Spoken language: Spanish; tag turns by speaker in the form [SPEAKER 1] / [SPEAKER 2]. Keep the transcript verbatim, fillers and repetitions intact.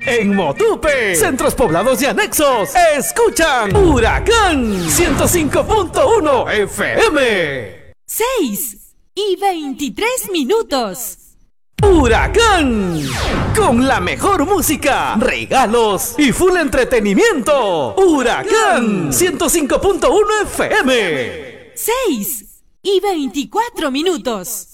[SPEAKER 1] En Motupe, centros poblados y anexos, escuchan Huracán ciento cinco punto uno F M.
[SPEAKER 2] seis y veintitrés minutos.
[SPEAKER 1] Huracán, con la mejor música, regalos y full entretenimiento. Huracán ciento cinco punto uno F M.
[SPEAKER 2] seis y veinticuatro minutos.